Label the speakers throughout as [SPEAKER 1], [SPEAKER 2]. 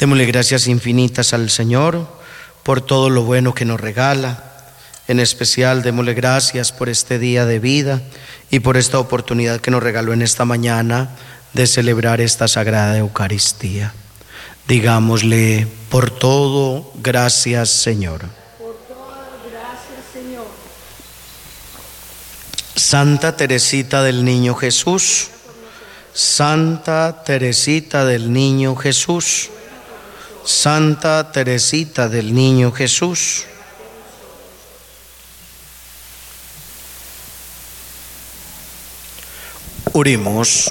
[SPEAKER 1] Démosle gracias infinitas al Señor por todo lo bueno que nos regala. En especial, démosle gracias por este día de vida y por esta oportunidad que nos regaló en esta mañana de celebrar esta Sagrada Eucaristía. Digámosle por todo, gracias Señor.
[SPEAKER 2] Por todo, gracias Señor.
[SPEAKER 1] Santa Teresita del Niño Jesús, Santa Teresita del Niño Jesús, Santa Teresita del Niño Jesús. Oremos.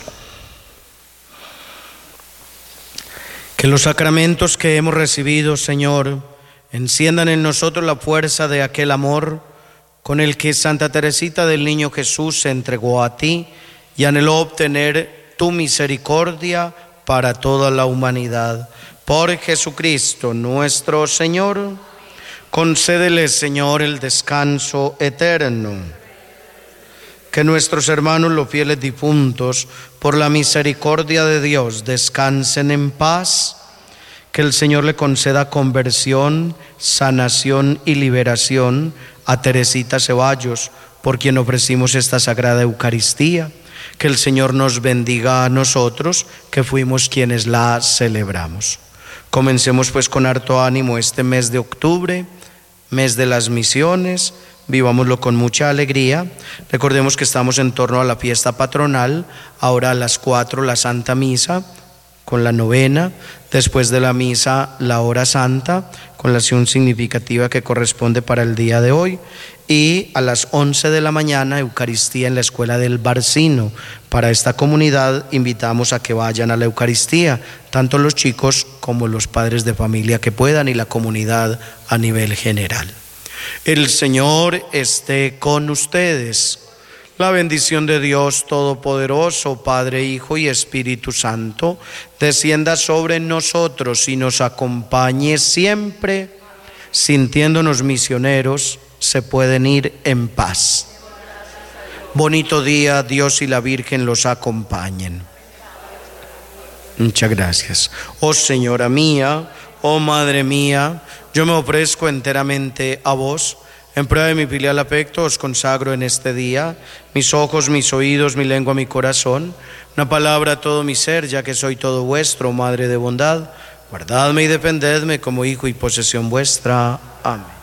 [SPEAKER 1] Que los sacramentos que hemos recibido, Señor, enciendan en nosotros la fuerza de aquel amor con el que Santa Teresita del Niño Jesús se entregó a ti y anheló obtener tu misericordia para toda la humanidad. Por Jesucristo nuestro Señor, concédele, Señor, el descanso eterno. Que nuestros hermanos los fieles difuntos, por la misericordia de Dios, descansen en paz. Que el Señor le conceda conversión, sanación y liberación a Teresita Ceballos, por quien ofrecimos esta Sagrada Eucaristía. Que el Señor nos bendiga a nosotros, que fuimos quienes la celebramos. Comencemos pues con harto ánimo este mes de octubre, mes de las misiones. Vivámoslo con mucha alegría. Recordemos que estamos en torno a la fiesta patronal. Ahora a las 4 la Santa Misa con la novena. Después de la misa la hora santa con la acción significativa que corresponde para el día de hoy. Y a las 11 de la mañana Eucaristía en la Escuela del Barcino. Para esta comunidad invitamos a que vayan a la Eucaristía, tanto los chicos como los padres de familia que puedan y la comunidad a nivel general. El Señor esté con ustedes. La bendición de Dios Todopoderoso, Padre, Hijo y Espíritu Santo, descienda sobre nosotros y nos acompañe siempre. Sintiéndonos misioneros, se pueden ir en paz. Bonito día, Dios y la Virgen los acompañen. Muchas gracias. Oh Señora mía, oh Madre mía, yo me ofrezco enteramente a vos. En prueba de mi filial afecto os consagro en este día mis ojos, mis oídos, mi lengua, mi corazón, una palabra, todo mi ser, ya que soy todo vuestro, Madre de bondad. Guardadme y defendedme como hijo y posesión vuestra. Amén.